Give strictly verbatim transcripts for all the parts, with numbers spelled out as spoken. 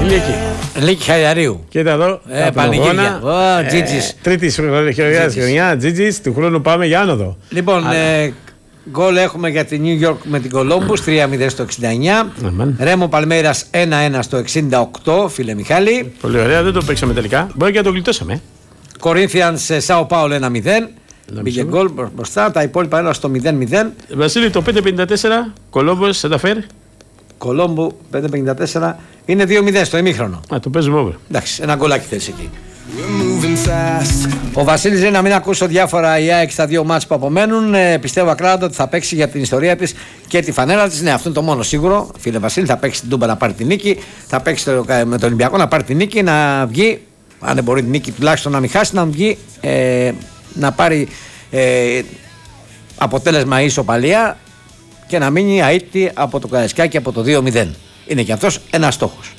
Λίκη. Λίκη Χαϊδαρίου. Κοίτα εδώ. Ε, πανηγύρια. Ω, Τζίτζης. Τρίτη χρονιά, Τζίτζης. Του χρόνου πάμε για άνοδο. Λοιπόν, ε, γκολ έχουμε για τη New York με την Columbus τρία μηδέν στο εξήντα εννιά. Ρέμο Παλμέρας ένα ένα στο εξήντα οκτώ, φίλε Μιχάλη. Πολύ ωραία, δεν το παίξαμε τελικά. Μπορεί και να το γλιτώσαμε. Κορίνθιανς Σάο Πάολο ένα μηδέν. Μπήκε γκολ μπροστά, τα υπόλοιπα έλα στο μηδέν μηδέν. Βασίλη, το πέντε πενήντα τέσσερα, Κολόμπος, Σενταφέρ. Κολόμπου πέντε πενήντα τέσσερα είναι δύο μηδέν στο ημίχρονο. Α, το παίζουμε over. Εντάξει, ένα γκολάκι θες εκεί. Ο Βασίλης λέει να μην ακούσω διάφορα η ΑΕΚ στα δύο μάτς που απομένουν. Ε, πιστεύω ακράδαντα ότι θα παίξει για την ιστορία της και τη φανέλα της. Ναι, αυτό είναι το μόνο σίγουρο. Φίλε Βασίλη, θα παίξει την Τούμπα να πάρει την νίκη. Θα παίξει το, με τον Ολυμπιακό να πάρει την νίκη, να βγει. Αν δεν μπορεί την νίκη, τουλάχιστον να μην χάσει, να βγει. Ε, να πάρει ε, αποτέλεσμα ισοπαλία και να μείνει αίτητη από το Καραϊσκάκι από το δύο μηδέν. Είναι και αυτός ένας στόχος.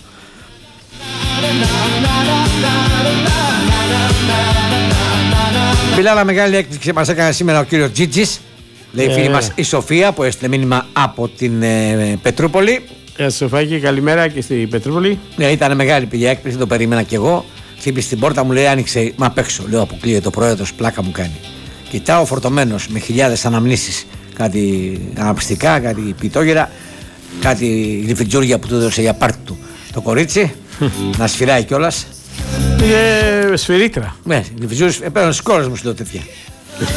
Φιλάλα, μεγάλη έκπληξη μας έκανε σήμερα ο κύριος Τζίτζης. Λέει η φίλη μας η Σοφία που έστειλε μήνυμα από την ε, Πετρούπολη. Γεια σας Σοφάκη, καλημέρα και στην Πετρούπολη. Ναι, ήταν μεγάλη πηγή έκπληξη, το περίμενα κι εγώ. Χτύπησε στην πόρτα μου, λέει άνοιξε, μα απ' έξω. Λέω αποκλείεται, ο πρόεδρος πλάκα μου κάνει. Κοιτάω φορτωμένος με χιλιάδες αναμνήσεις. Κάτι αναπιστικά, κάτι πιτόγερα, κάτι γλυφιτζούρια που του έδωσε για πάρτι του το κορίτσι. Να σφυράει κιόλας. Είναι σφυρίτρα. Ναι, γλυφιτζούρες, παίρνω στις κόρες μου, σου λέω τέτοια.